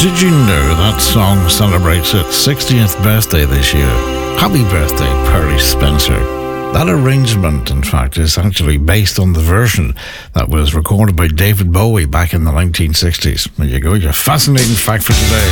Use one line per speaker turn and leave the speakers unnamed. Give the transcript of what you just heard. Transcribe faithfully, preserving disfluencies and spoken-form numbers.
Did you know that song celebrates its sixtieth birthday this year? Happy birthday, Pearly Spencer. That arrangement, in fact, is actually based on the version that was recorded by David Bowie back in the nineteen sixties. There you go, your fascinating fact for today.